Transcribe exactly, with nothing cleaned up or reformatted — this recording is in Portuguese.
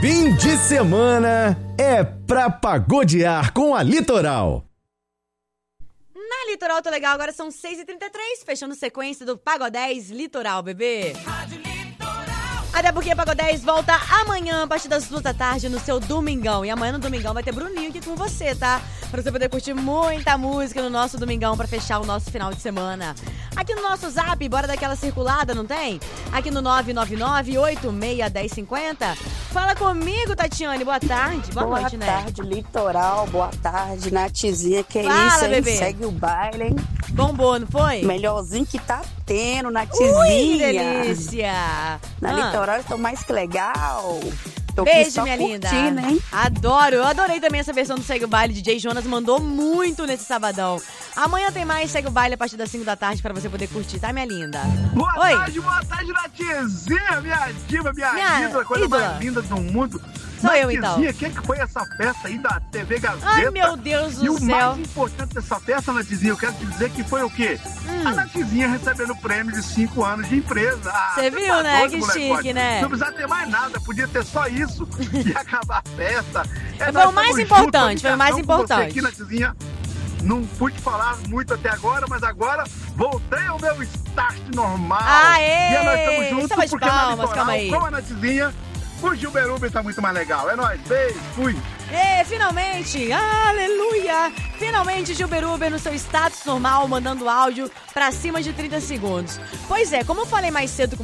Fim de semana é pra pagodear com a Litoral. Na Litoral Tô Legal, agora são seis e trinta e três, fechando sequência do Pagodez Litoral, bebê. Até porque Pagodez volta amanhã, a partir das duas da tarde, no seu Domingão. E amanhã no Domingão vai ter Bruninho aqui com você, tá? Pra você poder curtir muita música no nosso Domingão pra fechar o nosso final de semana. Aqui no nosso Zap, bora daquela circulada, não tem? Aqui no nove nove nove, oito seis, um zero cinco zero. Fala comigo, Tatiane. Boa tarde. Boa, Boa noite, né? Boa tarde, Litoral. Boa tarde, Natizinha. Que Fala, isso, hein? bebê. Segue o baile, hein? Bombou, não foi? Melhorzinho que tá tendo, Natizinha. Ui, que delícia. Na Ah. Litoral eu tô mais que legal. Tô Beijo, aqui só minha linda. curtindo, hein? Adoro. Eu adorei também essa versão do Segue o Baile. D J Jonas mandou muito nesse sabadão. Amanhã tem mais Segue o Baile a partir das cinco da tarde pra você poder curtir, tá, minha linda? Boa Oi. tarde, boa tarde, Natizinha, minha diva, minha, Minha ídola, coisa ídola. mais linda do mundo. Sou eu, então. Natizinha, quem que foi essa festa aí da T V Gazeta? Ai, meu Deus do E o céu. mais importante dessa festa, Natizinha, eu quero te dizer que foi o quê? Hum. A Natizinha recebendo o prêmio de cinco anos de empresa. Ah, Cê você viu, tá né? doido, Que molecote. chique, né? Não precisava ter mais nada, podia ter só isso e acabar a festa. É, Foi nós o mais estamos importante, juntos, foi o mais ligação com você importante. aqui, Natizinha. Não pude falar muito até agora, mas agora voltei ao meu start normal. Aê! E nós estamos juntos Salva de porque palmas, na Litoral, calma aí. com a Natizinha, o Gilberube tá muito mais legal. É nóis, beijo, fui. E finalmente, aleluia! Finalmente Gilberuber no seu status normal, mandando áudio pra cima de trinta segundos. Pois é, como eu falei mais cedo com